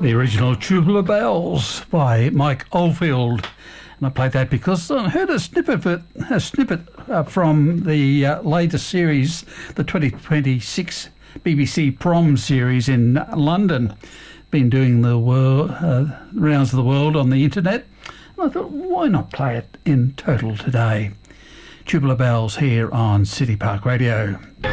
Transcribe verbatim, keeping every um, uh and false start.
The original Tubular Bells by Mike Oldfield. And I played that because I heard a snippet of it, a snippet uh, from the uh, latest series, the twenty twenty-six B B C Prom series in London. Been doing the world, uh, rounds of the world on the internet. And I thought, why not play it in total today? Tubular Bells here on City Park Radio.